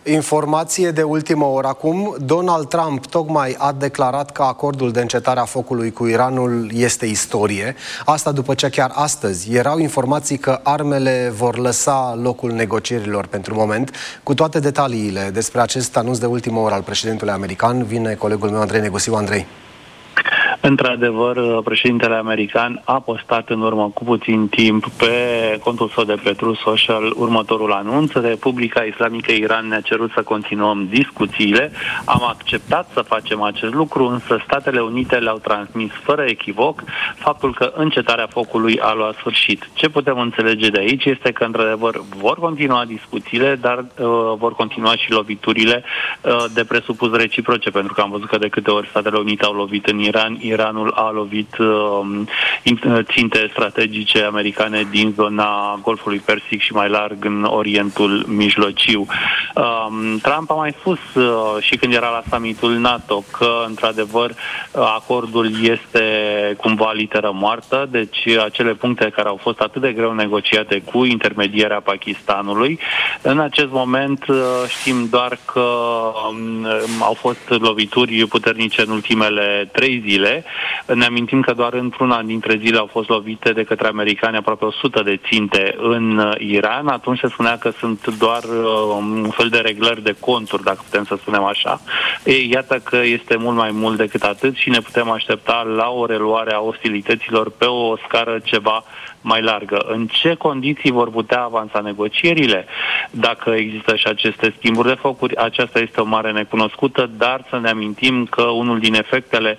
Informație de ultimă oră acum. Donald Trump tocmai a declarat că acordul de încetare a focului cu Iranul este istorie. Asta după ce chiar astăzi erau informații că armele vor lăsa locul negocierilor pentru moment. Cu toate detaliile despre acest anunț de ultimă oră al președintelui american vine colegul meu Andrei Negosiu. Andrei. Într-adevăr, președintele american a postat în urmă cu puțin timp pe contul său de pe Truth Social următorul anunț. Republica Islamică Iran ne-a cerut să continuăm discuțiile. Am acceptat să facem acest lucru, însă Statele Unite le-au transmis fără echivoc faptul că încetarea focului a luat sfârșit. Ce putem înțelege de aici este că, într-adevăr, vor continua discuțiile, dar vor continua și loviturile de presupus reciproce, pentru că am văzut că de câte ori Statele Unite au lovit în Iran, Iranul a lovit ținte strategice americane din zona Golfului Persic și mai larg în Orientul Mijlociu. Trump a mai spus și când era la summitul NATO că, într-adevăr, acordul este cumva literă moartă, deci acele puncte care au fost atât de greu negociate cu intermedierea Pakistanului, în acest moment știm doar că au fost lovituri puternice în ultimele 3 zile. Ne amintim că doar într-una dintre zile au fost lovite de către americani aproape 100 de ținte în Iran. Atunci se spunea că sunt doar un fel de reglări de conturi, dacă putem să spunem așa. Iată că este mult mai mult decât atât și ne putem aștepta la o reluare a ostilităților pe o scară ceva mai largă. În ce condiții vor putea avansa negocierile? Dacă există și aceste schimburi de focuri, aceasta este o mare necunoscută, dar să ne amintim că unul din efectele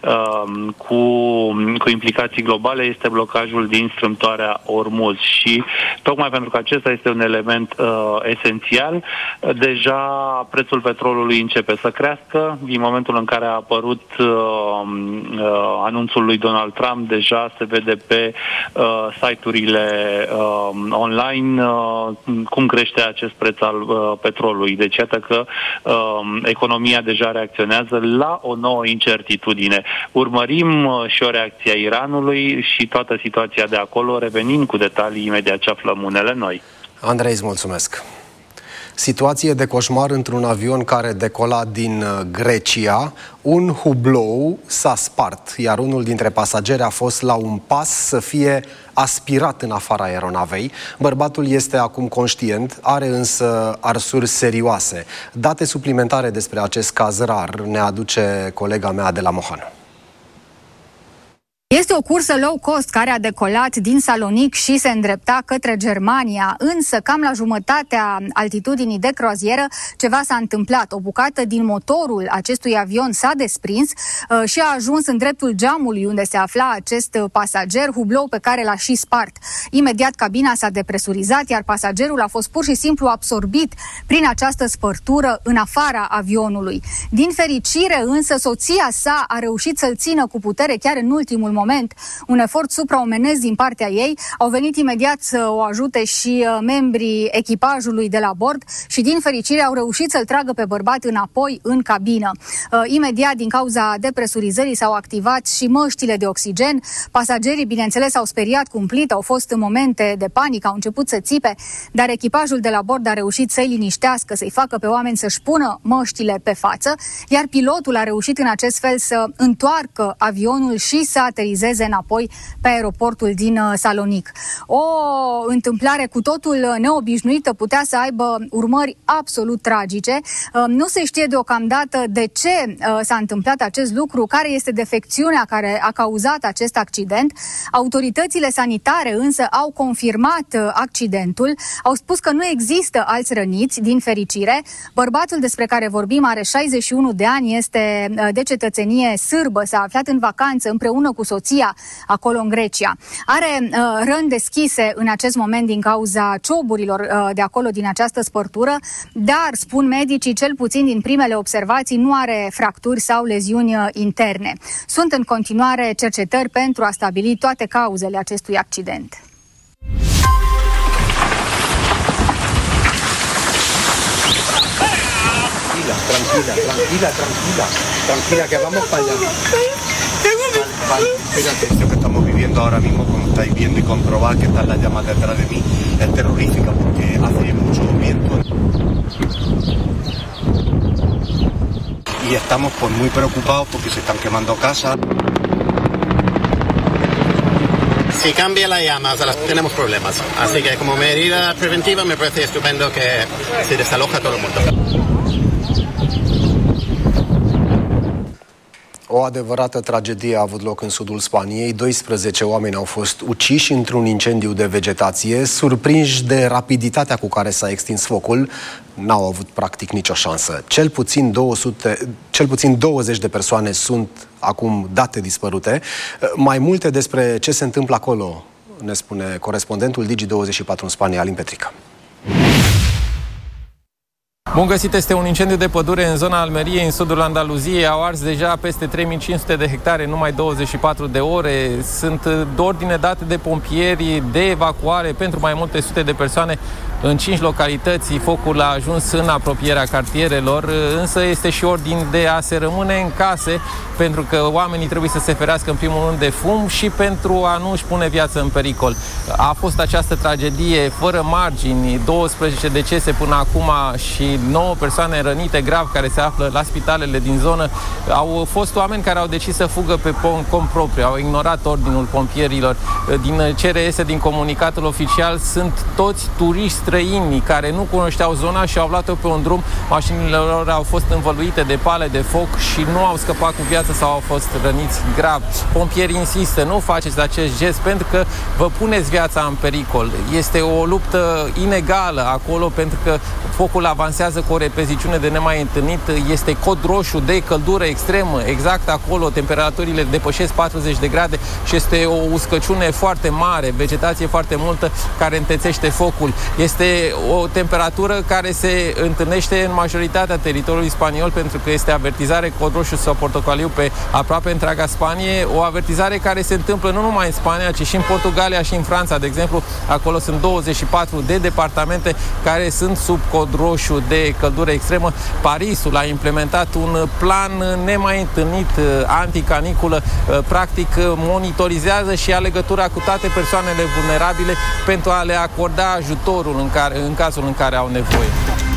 cu implicații globale este blocajul din strâmtoarea Ormuz și tocmai pentru că acesta este un element esențial, deja prețul petrolului începe să crească. Din momentul în care a apărut anunțul lui Donald Trump, deja se vede pe site-urile online cum crește acest preț al petrolului. Deci iată că economia deja reacționează la o nouă incertitudine. Urmărim și o reacție a Iranului și toată situația de acolo, revenind cu detalii imediat ce aflăm unele noi. Andrei, îți mulțumesc. Situație de coșmar într-un avion care decola din Grecia. Un hublou s-a spart, iar unul dintre pasageri a fost la un pas să fie aspirat în afara aeronavei. Bărbatul este acum conștient, are însă arsuri serioase. Date suplimentare despre acest caz rar ne aduce colega mea de la Mohan. Este o cursă low cost care a decolat din Salonic și se îndrepta către Germania, însă cam la jumătatea altitudinii de croazieră ceva s-a întâmplat. O bucată din motorul acestui avion s-a desprins și a ajuns în dreptul geamului unde se afla acest pasager, hublou pe care l-a și spart. Imediat cabina s-a depresurizat, iar pasagerul a fost pur și simplu absorbit prin această spărtură în afara avionului. Din fericire însă soția sa a reușit să-l țină cu putere chiar în ultimul moment. Un efort supraomenesc din partea ei. Au venit imediat să o ajute și membrii echipajului de la bord și din fericire au reușit să-l tragă pe bărbat înapoi în cabină. Imediat, din cauza depresurizării, s-au activat și măștile de oxigen. Pasagerii, bineînțeles, s-au speriat cumplit, au fost în momente de panică, au început să țipe, dar echipajul de la bord a reușit să-i liniștească, să-i facă pe oameni să-și pună măștile pe față, iar pilotul a reușit în acest fel să întoarcă avionul și să aterizeze înapoi pe aeroportul din Salonic. O întâmplare cu totul neobișnuită putea să aibă urmări absolut tragice. Nu se știe deocamdată de ce s-a întâmplat acest lucru, care este defecțiunea care a cauzat acest accident. Autoritățile sanitare însă au confirmat accidentul, au spus că nu există alți răniți, din fericire. Bărbatul despre care vorbim are 61 de ani, este de cetățenie sârbă, s-a aflat în vacanță împreună cu soția acolo în Grecia. Are răni deschise în acest moment din cauza cioburilor de acolo din această spărtură, dar, spun medicii, cel puțin din primele observații, nu are fracturi sau leziuni interne. Sunt în continuare cercetări pentru a stabili toate cauzele acestui accident. Tranquila, que vamos para allá. Vale, fíjate, esto que estamos viviendo ahora mismo, como estáis viendo y comprobar que están las llamas detrás de mí, es terrorífica porque hace mucho viento. y estamos pues muy preocupados porque se están quemando casas. Si cambia la llama, o sea, tenemos problemas. Así que como medida preventiva me parece estupendo que se desaloja todo el mundo. O adevărată tragedie a avut loc în sudul Spaniei. 12 oameni au fost uciși într-un incendiu de vegetație. Surprinși de rapiditatea cu care s-a extins focul, n-au avut practic nicio șansă. Cel puțin 20 de persoane sunt acum date dispărute. Mai multe despre ce se întâmplă acolo ne spune corespondentul Digi24 în Spania, Alin Petrica. Bun găsit, este un incendiu de pădure în zona Almeriei, în sudul Andaluziei. Au ars deja peste 3500 de hectare în numai 24 de ore. Sunt ordine date de pompieri de evacuare pentru mai multe sute de persoane în 5 localități. Focul a ajuns în apropierea cartierelor, însă este și ordin de a se rămâne în case, pentru că oamenii trebuie să se ferească în primul rând de fum și pentru a nu își pune viața în pericol. A fost această tragedie fără margini, 12 decese până acum și 9 persoane rănite grav care se află la spitalele din zonă. Au fost oameni care au decis să fugă pe cont propriu, au ignorat ordinul pompierilor. Din ce reiese din comunicatul oficial, sunt toți turiști străini care nu cunoșteau zona și au luat-o pe un drum. Mașinile lor au fost învăluite de pale de foc și nu au scăpat cu viață sau au fost răniți grav. Pompierii insistă, nu faceți acest gest pentru că vă puneți viața în pericol. Este o luptă inegală acolo pentru că focul avansează cu o repeziciune de nemai întâlnit. Este cod roșu de căldură extremă. Exact acolo temperaturile depășesc 40 de grade și este o uscăciune foarte mare, vegetație foarte multă care întețește focul. Este o temperatură care se întâlnește în majoritatea teritoriului spaniol pentru că este avertizare cod roșu sau portocaliu pe aproape întreaga Spanie. O avertizare care se întâmplă nu numai în Spania, ci și în Portugalia și în Franța. De exemplu, acolo sunt 24 de departamente care sunt sub cod roșu de căldură extremă. Parisul a implementat un plan nemai întâlnit anticaniculă. Practic monitorizează și ia legătura cu toate persoanele vulnerabile pentru a le acorda ajutorul în cazul în care au nevoie.